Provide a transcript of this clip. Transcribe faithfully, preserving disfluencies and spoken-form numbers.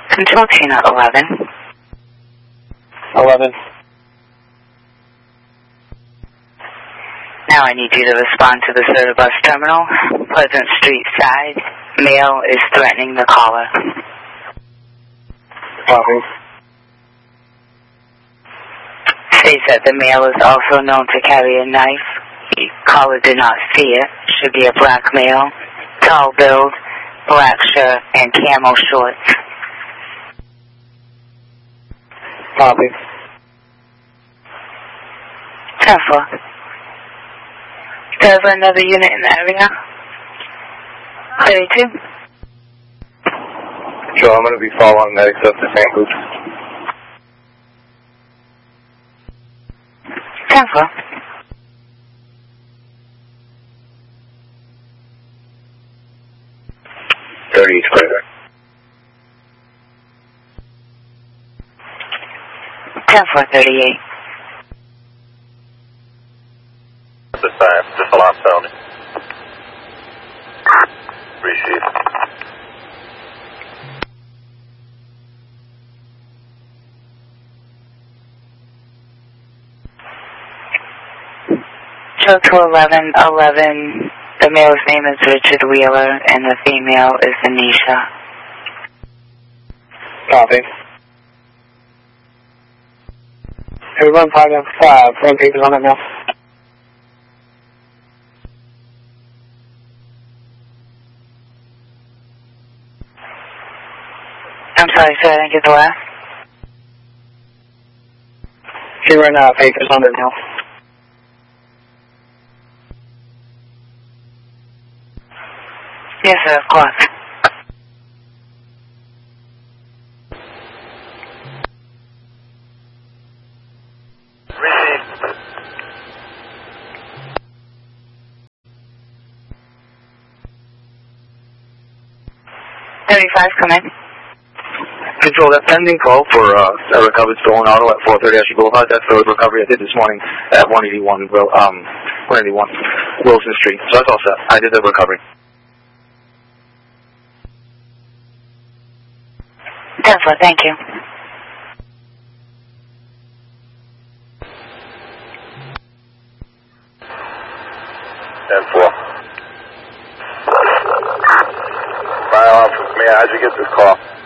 Control Tina eleven. eleven. Now I need you to respond to the Serta Bus Terminal, Pleasant Street side. Male is threatening the caller. Copy. States that the male is also known to carry a knife. The caller did not see it. Should be a black male, tall build, black shirt, and camo shorts. Copy. ten four. There's another unit in the area. thirty-two. Sure, I'm going to be following medics up to Saint Luke's. ten four. thirty-eight clear. ten four thirty-eight. This time, just a lost sound. Receive. Show to eleven eleven. The male's name is Richard Wheeler, and the female is Anisha. Copy. Everyone five and five. Front papers on it now. I'm sorry, sir, I didn't get the last. She right now, papers on it now. Yes, sir, of course. Receive. thirty-five, come in. Control, that pending call for uh, a recovered stolen auto at four thirty Ashley Boulevard. That's the recovery I did this morning at one eighty-one, um, one eighty-one Wilson Street. So that's all set. I did the recovery. ten four, thank you. ten four. Fire officer, may I, how'd you get this call?